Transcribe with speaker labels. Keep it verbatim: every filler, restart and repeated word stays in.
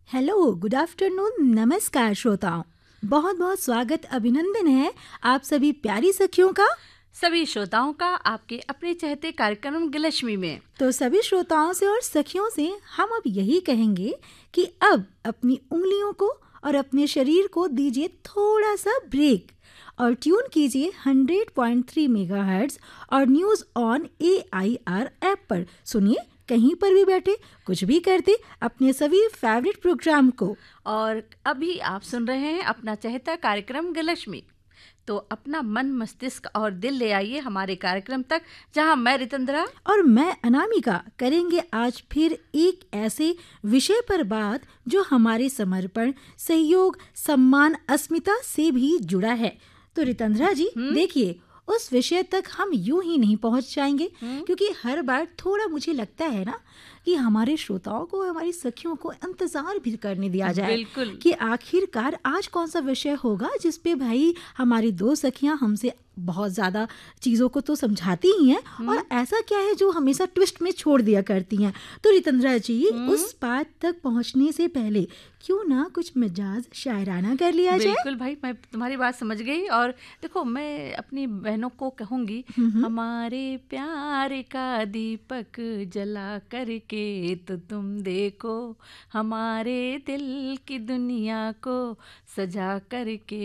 Speaker 1: Hello, good afternoon, नमस्कार श्रोताओं। बहुत बहुत स्वागत अभिनंदन है आप सभी प्यारी सखियों का,
Speaker 2: सभी श्रोताओं का आपके अपने चहते कार्यक्रम गृहलक्ष्मी में।
Speaker 1: तो सभी श्रोताओं से और सखियों से हम अब यही कहेंगे कि अब अपनी उंगलियों को और अपने शरीर को दीजिए थोड़ा सा ब्रेक और ट्यून कीजिए हंड्रेड पॉइंट थ्री मेगाहर्ट्ज और news on A I R app पर। सुनिए, कहीं पर भी बैठे कुछ भी करते अपने सभी फेवरेट प्रोग्राम को।
Speaker 2: और अभी आप सुन रहे हैं अपना चहेता कार्यक्रम गृहलक्ष्मी। तो अपना मन, मस्तिष्क और दिल ले आइए हमारे कार्यक्रम तक, जहां मैं रितंद्रा
Speaker 1: और मैं अनामिका करेंगे आज फिर एक ऐसे विषय पर बात जो हमारे समर्पण, सहयोग, सम्मान, अस्मिता से भी जुड़ा है। तो रितंद्रा जी देखिए, उस विषय तक हम यूं ही नहीं पहुंच जाएंगे, क्योंकि हर बार थोड़ा मुझे लगता है ना कि हमारे श्रोताओं को, हमारी सखियों को इंतजार भी करने दिया जाए
Speaker 2: बिल्कुल
Speaker 1: कि आखिरकार आज कौन सा विषय होगा जिस पे भाई हमारी दो सखियां हमसे बहुत ज़्यादा चीज़ों को तो समझाती ही हैं, और ऐसा क्या है जो हमेशा ट्विस्ट में छोड़ दिया करती हैं। तो रितंद्रा जी, उस बात तक पहुंचने से पहले क्यों ना कुछ मिजाज शायराना कर लिया जाए।
Speaker 2: बिल्कुल भाई, मैं तुम्हारी बात समझ गई। और देखो, मैं अपनी बहनों को कहूँगी, हमारे प्यार का दीपक जला करके तो तुम देखो, हमारे दिल की दुनिया को सजा करके